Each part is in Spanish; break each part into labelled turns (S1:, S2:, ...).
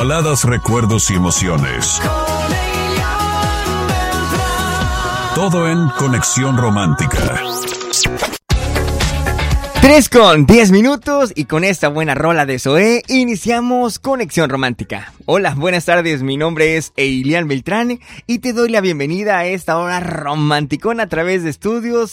S1: baladas, recuerdos y emociones. Todo en Conexión Romántica.
S2: 3:10 y con esta buena rola de Zoé iniciamos Conexión Romántica. Hola, buenas tardes, mi nombre es Eilian Beltrán y te doy la bienvenida a esta hora romanticona a través de Estudios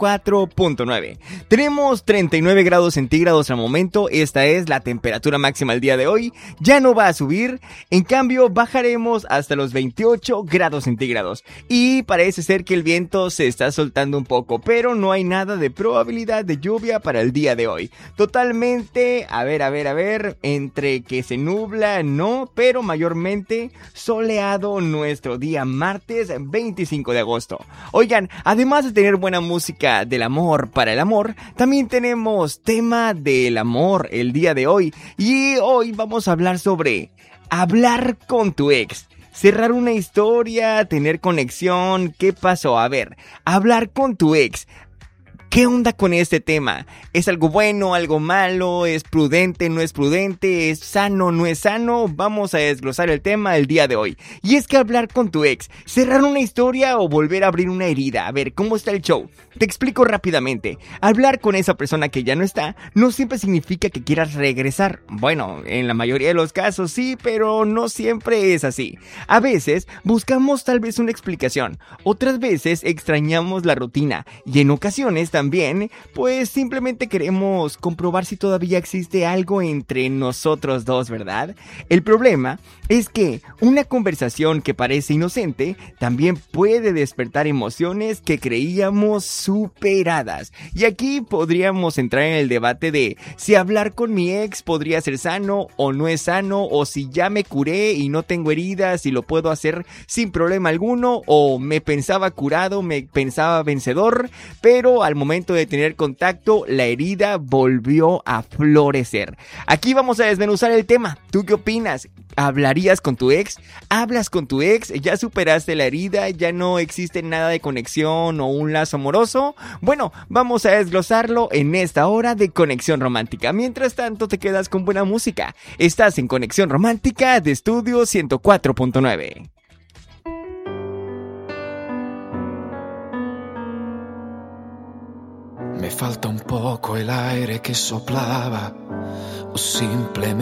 S2: 104.9. Tenemos 39 grados centígrados al momento, esta es la temperatura máxima el día de hoy, ya no va a subir, en cambio bajaremos hasta los 28 grados centígrados y parece ser que el viento se está soltando un poco, pero no hay nada de probabilidad de lluvia para el día de hoy. Totalmente, a ver, entre que se nubla, no, pero mayormente soleado nuestro día martes 25 de agosto. Oigan, además de tener buena música del amor para el amor, también tenemos tema del amor el día de hoy. Y hoy vamos a hablar sobre hablar con tu ex. Cerrar una historia, tener conexión, ¿qué pasó? A ver, hablar con tu ex. ¿Qué onda con este tema? ¿Es algo bueno, algo malo? ¿Es prudente, no es prudente? ¿Es sano, no es sano? Vamos a desglosar el tema el día de hoy. Y es que hablar con tu ex, cerrar una historia o volver a abrir una herida. A ver, ¿cómo está el show? Te explico rápidamente. Hablar con esa persona que ya no está, no siempre significa que quieras regresar. Bueno, en la mayoría de los casos sí, pero no siempre es así. A veces buscamos tal vez una explicación, otras veces extrañamos la rutina y en ocasiones también, pues simplemente queremos comprobar si todavía existe algo entre nosotros dos, ¿verdad? El problema es que una conversación que parece inocente también puede despertar emociones que creíamos superadas. Y aquí podríamos entrar en el debate de si hablar con mi ex podría ser sano o no es sano, o si ya me curé y no tengo heridas y lo puedo hacer sin problema alguno, o me pensaba curado, me pensaba vencedor, pero al momento de tener contacto la herida volvió a florecer. Aquí vamos a desmenuzar el tema. ¿Tú qué opinas? ¿Hablarías con tu ex? ¿Hablas con tu ex? ¿Ya superaste la herida? ¿Ya no existe nada de conexión o un lazo amoroso? Bueno, vamos a desglosarlo en esta hora de Conexión Romántica. Mientras tanto, te quedas con buena música. Estás en Conexión Romántica de Estudio 104.9.
S3: Me falta un poco el aire que soplaba o simplemente